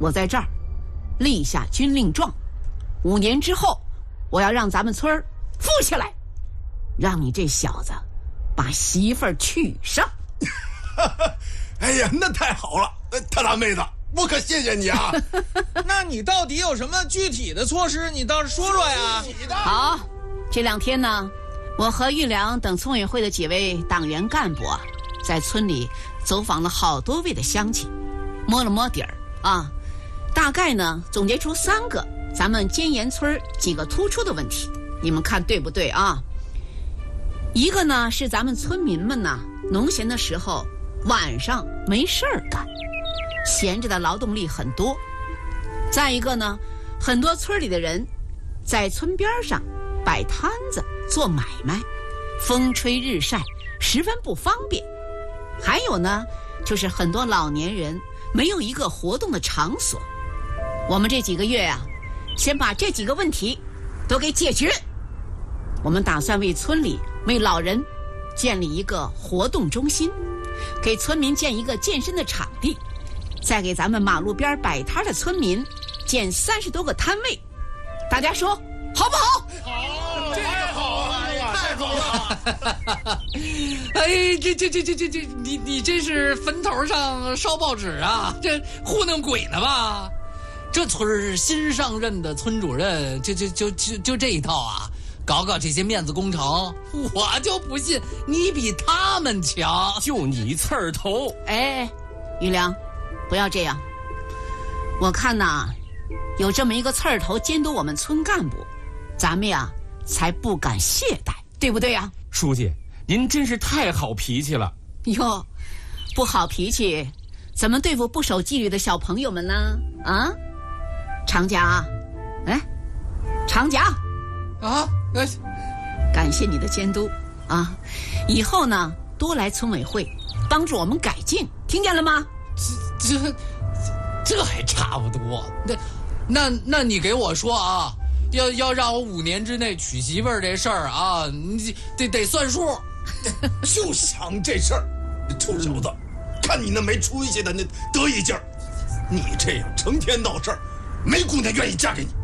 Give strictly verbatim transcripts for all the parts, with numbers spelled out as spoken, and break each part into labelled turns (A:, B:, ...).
A: 我在这儿立下军令状，五年之后，我要让咱们村儿富起来，让你这小子把媳妇儿娶上。
B: 哎呀，那太好了，他大妹子，我可谢谢你啊！
C: 那你到底有什么具体的措施？你倒是说说呀。
A: 好，这两天呢，我和玉良等村委会的几位党员干部啊，在村里走访了好多位的乡亲，摸了摸底儿啊，大概呢总结出三个咱们尖岩村几个突出的问题，你们看对不对啊？一个呢是咱们村民们呢，农闲的时候晚上没事儿干，闲着的劳动力很多。再一个呢，很多村里的人在村边上摆摊子做买卖，风吹日晒，十分不方便。还有呢，就是很多老年人没有一个活动的场所。我们这几个月啊，先把这几个问题都给解决。我们打算为村里为老人建立一个活动中心，给村民建一个健身的场地，再给咱们马路边摆摊的村民建三十多个摊位。大家说好不好？
B: 好，这个好啊，太好了！
C: 哎，这这这这这这，你你这是坟头上烧报纸啊？这糊弄鬼呢吧？这村儿新上任的村主任，就就就就就这一套啊！搞搞这些面子工程，我就不信你比他们强。
D: 就你刺儿头！
A: 哎，玉良，不要这样。我看呐，有这么一个刺儿头监督我们村干部，咱们呀才不敢懈怠，对不对呀？
D: 书记，您真是太好脾气了。
A: 哟，不好脾气，怎么对付不守纪律的小朋友们呢？啊，常家，哎，常家，
C: 啊，呃，
A: 感谢你的监督啊！以后呢，多来村委会，帮助我们改进，听见了吗？
C: 这这这还差不多。那那那你给我说啊，要要让我五年之内娶媳妇儿这事儿啊，你得得算数。
B: 就想这事儿，臭小子，看你那没出息的那得意劲儿，你这样成天闹事儿，没姑娘愿意嫁给你。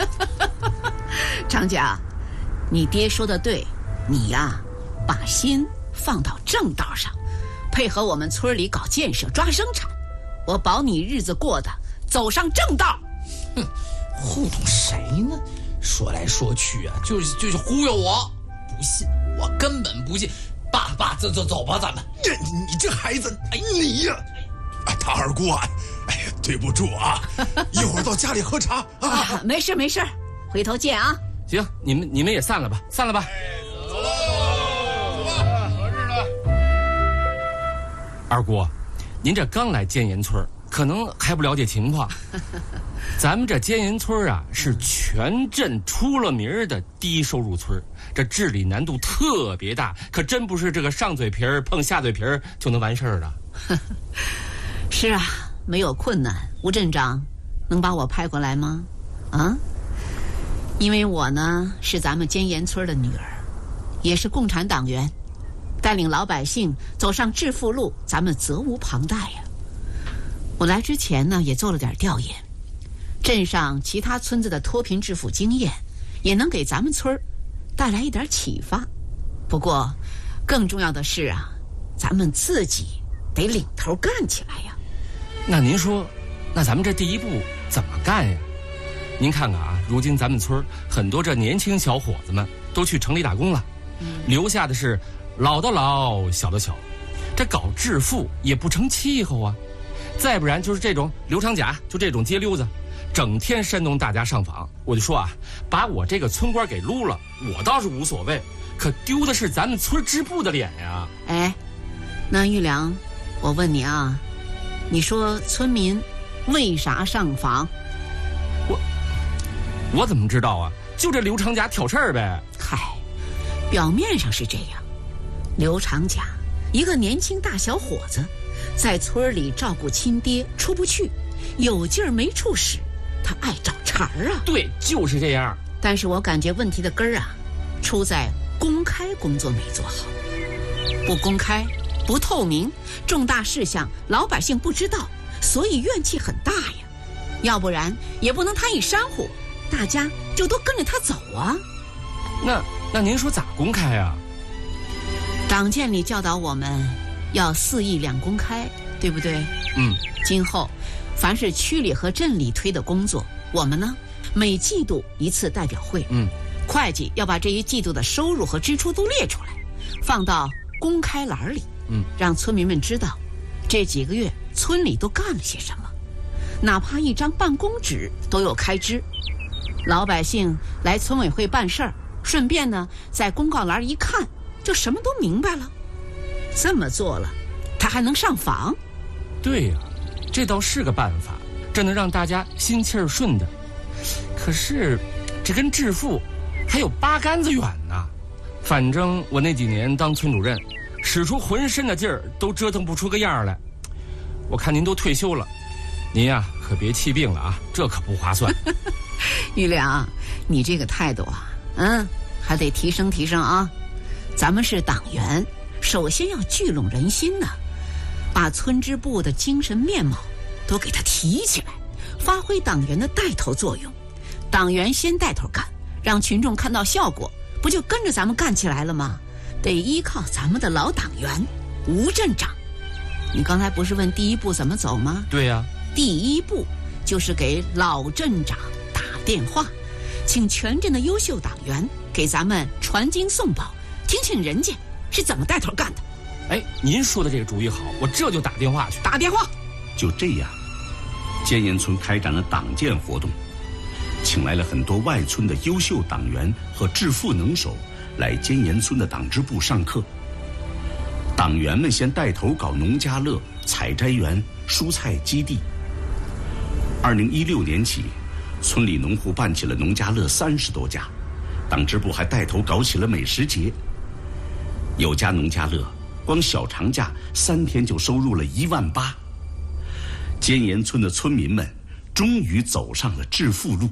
A: 常家，你爹说的对，你呀，把心放到正道上，配合我们村里搞建设、抓生产，我保你日子过得走上正道。
C: 哼，糊弄谁呢？说来说去啊，就是就是忽悠我，不信，我根本不信。爸爸，走走走吧，咱们。
B: 这你这孩子，哎你呀，哎他二姑啊，哎呀对不住啊，一会儿到家里喝茶啊。
A: 啊没事没事，回头见啊。
D: 行，你们你们也散了吧，散了吧。
B: 走吧，走吧，合适的。
D: 二姑，您这刚来尖岩村，可能还不了解情况。咱们这尖岩村啊，是全镇出了名的低收入村，这治理难度特别大，可真不是这个上嘴皮儿碰下嘴皮儿就能完事儿的。
A: 是啊，没有困难，吴镇长能把我派过来吗？啊？因为我呢是咱们尖岩村的女儿，也是共产党员，带领老百姓走上致富路，咱们责无旁贷呀。我来之前呢也做了点调研，镇上其他村子的脱贫致富经验，也能给咱们村带来一点启发。不过更重要的是啊，咱们自己得领头干起来呀。
D: 那您说，那咱们这第一步怎么干呀？您看看啊，如今咱们村很多这年轻小伙子们都去城里打工了，嗯、留下的是老的老，小的小，这搞致富也不成气候啊。再不然就是这种刘长甲，就这种街溜子，整天煽动大家上访。我就说啊，把我这个村官给撸了，我倒是无所谓，可丢的是咱们村支部的脸呀。
A: 哎，那玉良，我问你啊，你说村民为啥上访？
D: 我我怎么知道啊？就这刘长甲挑事儿呗。
A: 嗨，表面上是这样，刘长甲一个年轻大小伙子，在村里照顾亲爹，出不去，有劲儿没处使，他爱找茬儿啊。
D: 对，就是这样。
A: 但是我感觉问题的根儿啊，出在公开工作没做好，不公开、不透明，重大事项老百姓不知道，所以怨气很大呀。 要不然也不能他一煽乎，大家就都跟着他走啊。
D: 那那您说咋公开啊？
A: 党建里教导我们要四议两公开，对不对？
D: 嗯。
A: 今后凡是区里和镇里推的工作，我们呢每季度一次代表会。
D: 嗯。
A: 会计要把这一季度的收入和支出都列出来，放到公开栏里。
D: 嗯。
A: 让村民们知道这几个月村里都干了些什么，哪怕一张办公纸都有开支。老百姓来村委会办事儿，顺便呢在公告栏一看，就什么都明白了。这么做了，他还能上访。
D: 对呀、啊，这倒是个办法，这能让大家心气儿顺的。可是这跟致富还有八竿子远呢。反正我那几年当村主任，使出浑身的劲儿都折腾不出个样来。我看您都退休了，您呀、啊、可别气病了啊，这可不划算。
A: 玉良，你这个态度啊，嗯，还得提升提升啊。咱们是党员，首先要聚拢人心呢，把村支部的精神面貌都给它提起来，发挥党员的带头作用。党员先带头干，让群众看到效果，不就跟着咱们干起来了吗？得依靠咱们的老党员吴镇长。你刚才不是问第一步怎么走吗？
D: 对呀、啊，
A: 第一步就是给老镇长打电话，请全镇的优秀党员给咱们传经送宝，听听人家是怎么带头干的。
D: 哎，您说的这个主意好，我这就打电话去。
A: 打电话。
E: 就这样，尖岩村开展了党建活动，请来了很多外村的优秀党员和致富能手来尖岩村的党支部上课。党员们先带头搞农家乐、采摘园、蔬菜基地。二零一六年起，村里农户办起了农家乐三十多家，党支部还带头搞起了美食节。有家农家乐光小长假三天就收入了一万八。尖岩村的村民们终于走上了致富路。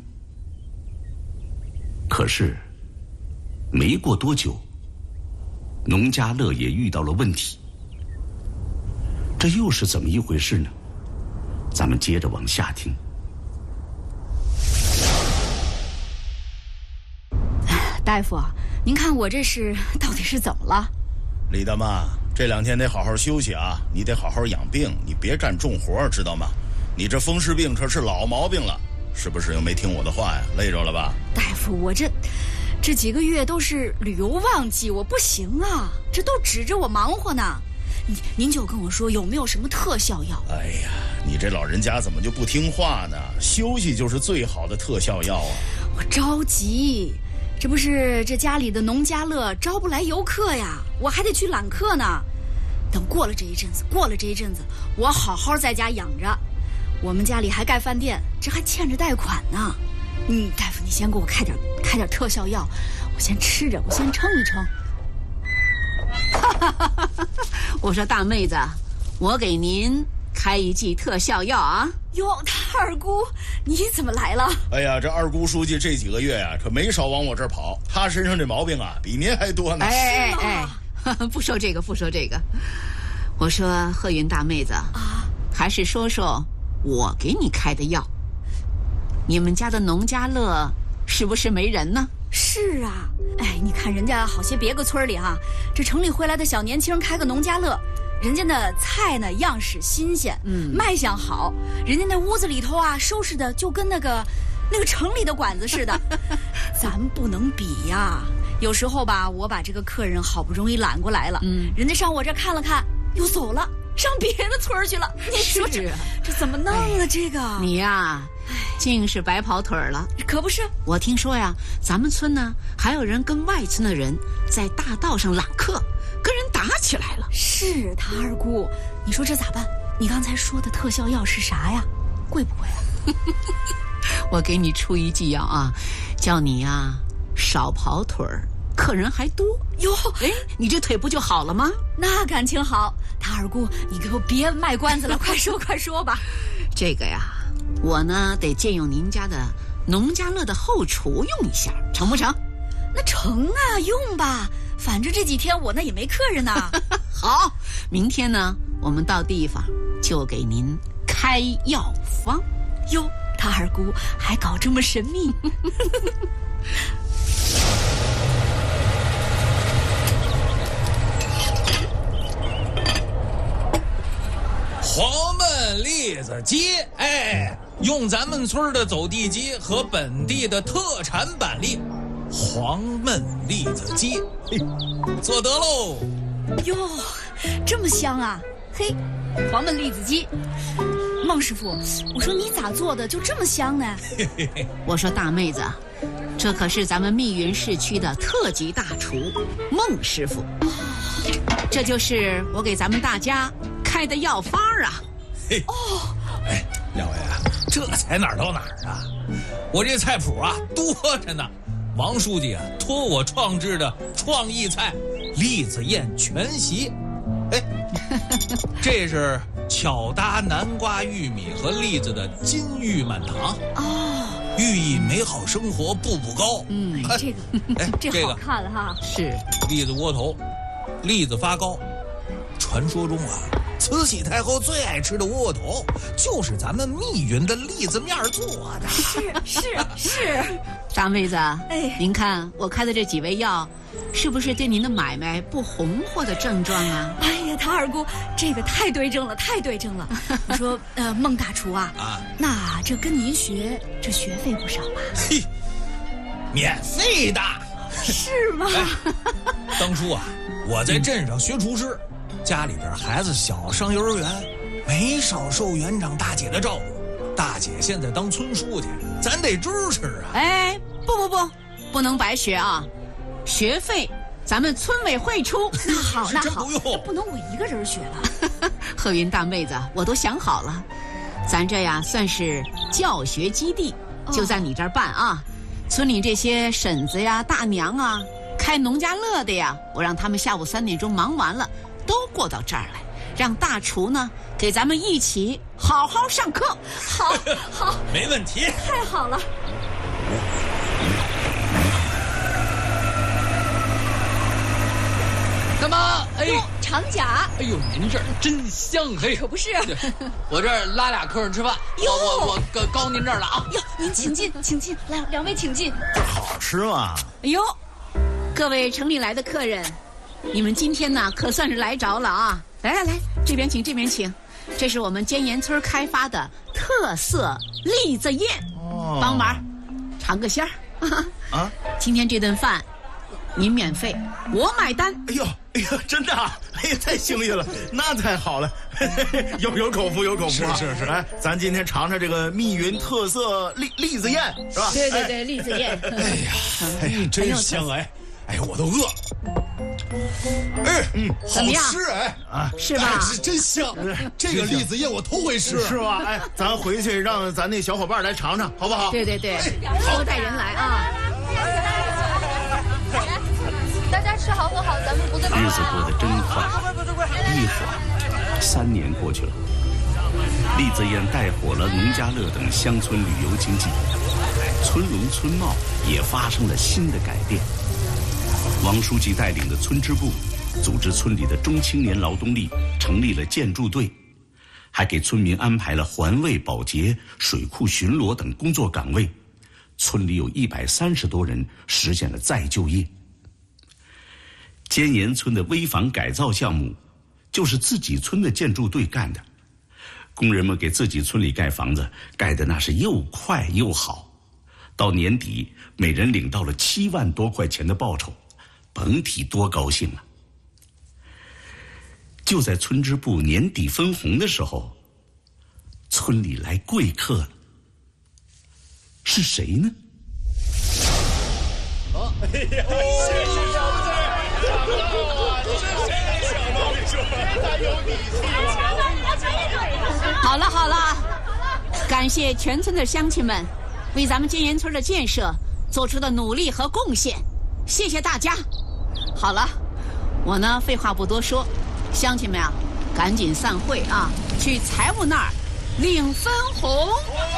E: 可是，没过多久，农家乐也遇到了问题。这又是怎么一回事呢？咱们接着往下听。
F: 大夫，您看我这是到底是怎么了？
B: 李大妈，这两天得好好休息啊，你得好好养病，你别干重活，知道吗？你这风湿病这是老毛病了，是不是又没听我的话呀？累着了吧？
F: 大夫，我这这几个月都是旅游旺季，我不行啊，这都指着我忙活呢。您您就跟我说有没有什么特效药？
B: 哎呀，你这老人家怎么就不听话呢？休息就是最好的特效药啊！
F: 我着急，这不是这家里的农家乐招不来游客呀，我还得去揽客呢。等过了这一阵子，过了这一阵子，我好好在家养着。我们家里还盖饭店，这还欠着贷款呢。嗯，大夫，你先给我开点开点特效药，我先吃着，我先撑一撑。
A: 我说大妹子，我给您开一剂特效药啊。
F: 哟，他二姑你怎么来了？
B: 哎呀，这二姑书记这几个月呀、啊，可没少往我这儿跑，她身上这毛病啊比您还多呢。
A: 哎哎哎，不说这个不说这个，我说贺云大妹子啊，还是说说我给你开的药。你们家的农家乐是不是没人呢？
F: 是啊，哎，你看人家好些别个村里哈、啊，这城里回来的小年轻开个农家乐，人家的菜呢样式新鲜，嗯，卖相好，人家那屋子里头啊收拾的就跟那个那个城里的馆子似的，咱不能比呀。有时候吧，我把这个客人好不容易揽过来了，嗯，人家上我这看了看又走了，上别的村去了。你说这、啊、这怎么弄啊？哎、这个
A: 你呀，净是白跑腿了。
F: 可不是，
A: 我听说呀，咱们村呢还有人跟外村的人在大道上揽客，跟人打起来了。
F: 是他二姑，你说这咋办？你刚才说的特效药是啥呀？贵不贵啊？
A: 我给你出一剂药啊，叫你呀少跑腿儿，客人还多哟。哎，你这腿不就好了吗？
F: 那感情好。他二姑，你给我别卖关子了，快说快说吧。
A: 这个呀，我呢得借用您家的农家乐的后厨用一下，成不成？
F: 那成啊，用吧，反正这几天我那也没客人呢。
A: 好，明天呢我们到地方就给您开药方。
F: 哟，他他二姑还搞这么神秘。
C: 黄焖栗子鸡，哎，用咱们村的走地鸡和本地的特产板栗，黄焖栗子鸡，嘿，做得喽！
F: 哟，这么香啊！嘿，黄焖栗子鸡，孟师傅，我说你咋做的就这么香呢？
A: 我说大妹子，这可是咱们密云市区的特级大厨孟师傅，这就是我给咱们大家开的药方啊！
C: 嘿，哦，哎，两位啊，这才哪儿到哪儿啊？我这菜谱啊多着呢。王书记啊托我创制的创意菜栗子宴全席，哎，这是巧搭南瓜、玉米和栗子的金玉满堂哦，寓意美好生活步步高。
F: 嗯，哎、这个哎这好看了哈。
A: 是
C: 栗子窝头，栗子发糕。传说中啊，慈禧太后最爱吃的窝头就是咱们密云的栗子面做的。
F: 是是是，
A: 大妹子，哎，您看我开的这几味药，是不是对您的买卖不红火的症状啊？
F: 哎呀，唐二姑，这个太对症了，太对症了。我说，呃，孟大厨啊，啊，那这跟您学，这学费不少吧？
C: 嘿，免费的。
F: 是吗？
C: 哎、当初啊，我在镇上学厨师。家里边孩子小，上幼儿园，没少受园长大姐的照顾。大姐现在当村书记，咱得支持啊！
A: 哎，不不不，不能白学啊！学费咱们村委会出。
F: 那好，那好，
C: 不用，
F: 不能我一个人学了。
A: 贺云大妹子，我都想好了，咱这呀算是教学基地，就在你这儿办啊。哦、村里这些婶子呀、大娘啊，开农家乐的呀，我让他们下午三点钟忙完了。都过到这儿来，让大厨呢给咱们一起好好上课。
F: 好，好，
C: 没问题。
F: 太好了。
C: 干嘛？哎，
F: 长甲。
C: 哎呦，您这儿真香嘿！
F: 可不是。
C: 我这儿拉俩客人吃饭，我我我高高您这儿了啊！
F: 哟，您请进，请进，来，两位请进。
B: 这好吃吗？
A: 哎呦，各位城里来的客人。你们今天呢，可算是来着了啊！来来来，这边请，这边请。这是我们尖岩村开发的特色栗子宴，哦、帮忙尝个鲜儿啊！今天这顿饭您免费，我买单。
B: 哎呦，哎呦，真的啊！哎呀，太幸运了，那太好了，有有口福，有口福啊！
C: 是是是，
B: 来，咱今天尝尝这个密云特色栗栗子宴，是吧？
A: 对对对，栗子宴。
C: 哎呀，哎呀，真香哎！哎呀，我都饿。哎，嗯，好吃哎
A: 啊，是吧？
G: 是真香，这个栗子宴我头回吃，
B: 是吧？哎，咱回去让咱那小伙伴来尝尝，好不好？
A: 对对对，多带人来啊！
H: 大家吃好喝好，咱们不再。
E: 日子过得真快，一晃三年过去了。栗子宴带火了农家乐等乡村旅游经济，村容村貌也发生了新的改变。王书记带领的村支部组织村里的中青年劳动力成立了建筑队，还给村民安排了环卫、保洁、水库巡逻等工作岗位。村里有一百三十多人实现了再就业。尖岩村的危房改造项目就是自己村的建筑队干的，工人们给自己村里盖房子，盖的那是又快又好。到年底，每人领到了七万多块钱的报酬，甭提多高兴了。就在村支部年底分红的时候，村里来贵客了。是谁呢？
G: 哦，哎呀，谢谢小子，想不到啊，真是想到你说他有底气。
A: 好了好了，感谢全村的乡亲们为咱们尖岩村的建设做出的努力和贡献，谢谢大家。好了，我呢废话不多说，乡亲们啊，赶紧散会啊，去财务那儿领分红。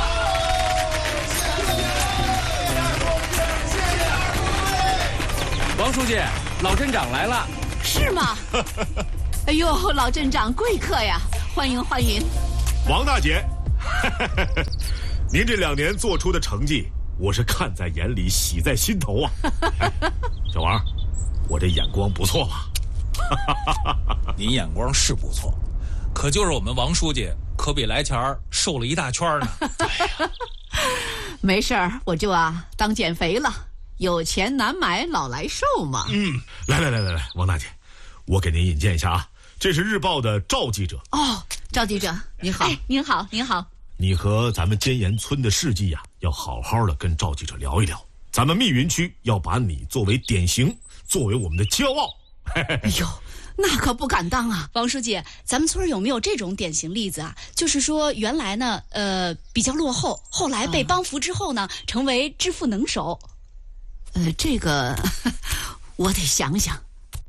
D: 王书记，老镇长来了。
A: 是吗？哎呦，老镇长贵客呀，欢迎欢迎。
G: 王大姐，
I: 您这两年做出的成绩，我是看在眼里，喜在心头啊！哎，小王，我这眼光不错吧？
J: 您眼光是不错，可就是我们王书记可比来前儿瘦了一大圈呢。哎呀，
A: 没事儿，我就啊当减肥了。有钱难买老来瘦嘛。
I: 嗯，来来来来来，王大姐，我给您引荐一下啊，这是日报的赵记者。
A: 哦，赵记者，你好。
F: 哎，您好，您好。
I: 你和咱们尖岩村的事迹呀、啊，要好好的跟赵记者聊一聊。咱们密云区要把你作为典型，作为我们的骄傲。
A: 哎呦，那可不敢当啊！
F: 王书记，咱们村有没有这种典型例子啊？就是说，原来呢，呃，比较落后，后来被帮扶之后呢，嗯、成为致富能手。
A: 呃，这个我得想想。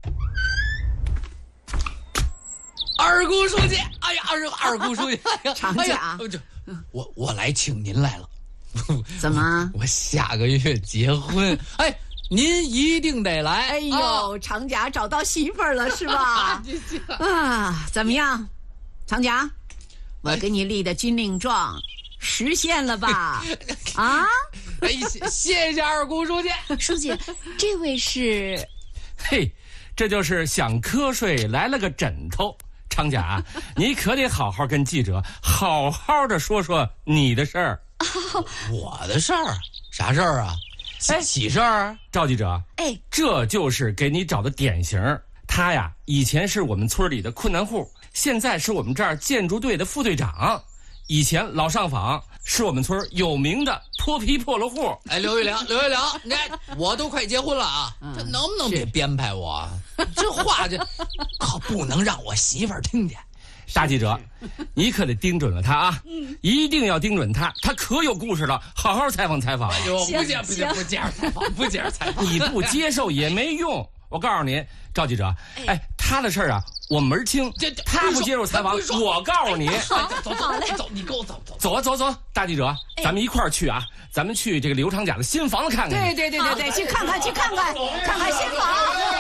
C: 二姑书记，哎呀，二二姑书记，哎呀，
A: 常家，
C: 哎、我我来请您来了。
A: 怎么？
C: 我下个月结婚，哎，您一定得来。
A: 哎呦，啊、常家找到媳妇儿了是吧？啊，怎么样，常家？我给你立的军令状实现了吧？啊？
C: 哎，谢谢二姑书记。
F: 书记，这位是？
D: 嘿，这就是想瞌睡来了个枕头。常家，你可得好好跟记者好好的说说你的事儿。
C: 哦、我的事儿？啥事儿啊？哎，喜事儿？
D: 赵记者，
F: 哎，
D: 这就是给你找的典型。他呀，以前是我们村里的困难户，现在是我们这儿建筑队的副队长。以前老上访，是我们村有名的脱皮破了户。
C: 哎，刘玉良，刘玉良，你看我都快结婚了啊，嗯、这能不能别编排我？这话这可不能让我媳妇儿听见。
D: 大记者，你可得盯准了他啊！嗯，一定要盯准他，他可有故事了，好好采访采访。
C: 哎呦，不接不接不接着采访，不接着采访，
D: 你不接受也没用。我告诉您，赵记者，哎，他的事儿啊，我门儿清。这他不接受采访，我告诉你。
C: 走走走走，你跟我走走
D: 走啊走走，大记者，咱们一块儿去啊！咱们去这个刘长甲的新房子看看。
A: 对对对对对，去看看去看看，看看新房。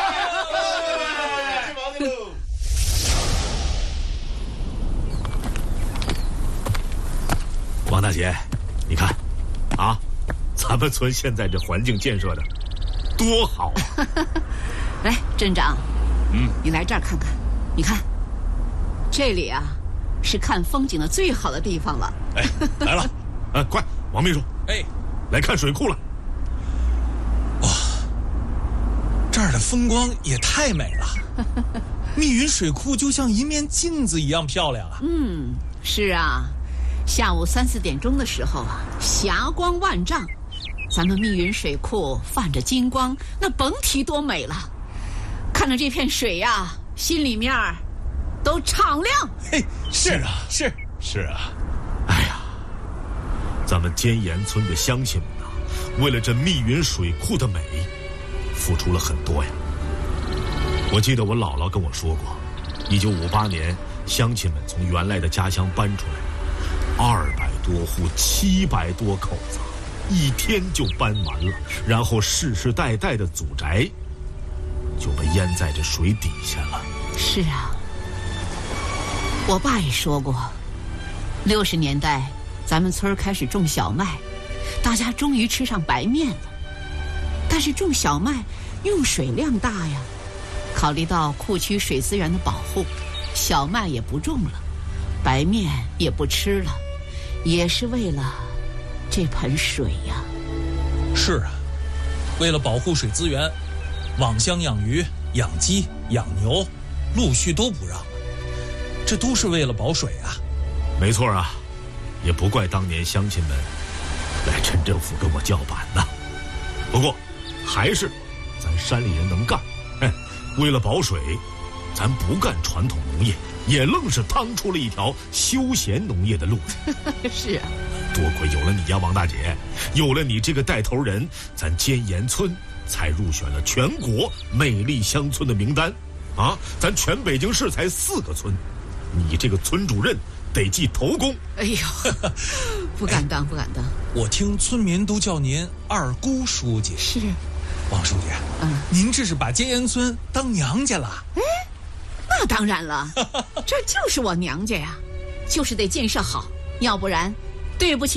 I: 王大姐，你看，啊，咱们村现在这环境建设的多好啊！
A: 来，镇长，嗯，你来这儿看看，你看，这里啊，是看风景的最好的地方了。
I: 哎，来了，哎，快，王秘书，哎，来看水库了。
J: 哇，这儿的风光也太美了，密云水库就像一面镜子一样漂亮啊！
A: 嗯，是啊。下午三四点钟的时候啊，霞光万丈，咱们密云水库泛着金光，那甭提多美了。看着这片水呀、啊，心里面都敞亮。
J: 嘿，是啊，是是啊。
I: 哎呀，咱们尖岩村的乡亲们呐、啊，为了这密云水库的美，付出了很多呀。我记得我姥姥跟我说过，一九五八年，乡亲们从原来的家乡搬出来。二百多户，七百多口子，一天就搬完了，然后世世代代的祖宅就被淹在这水底下了。
A: 是啊，我爸也说过，六十年代咱们村开始种小麦，大家终于吃上白面了。但是种小麦用水量大呀，考虑到库区水资源的保护，小麦也不种了，白面也不吃了。也是为了这盆水呀。
J: 是啊，为了保护水资源，网箱养鱼、养鸡、养牛，陆续都不让了。这都是为了保水啊。
I: 没错啊，也不怪当年乡亲们来镇政府跟我叫板呐。不过，还是咱山里人能干。嘿，为了保水，咱不干传统农业。也愣是趟出了一条休闲农业的路子。
A: 是啊，
I: 多亏有了你呀，王大姐，有了你这个带头人，咱尖岩村才入选了全国美丽乡村的名单。啊，咱全北京市才四个村，你这个村主任得记头功。
A: 哎呦，不敢当，不敢当。
J: 我听村民都叫您二姑书记。
A: 是，
J: 王书记，嗯，您这是把尖岩村当娘家了？
A: 哎。那当然了，这就是我娘家呀，就是得建设好，要不然对不起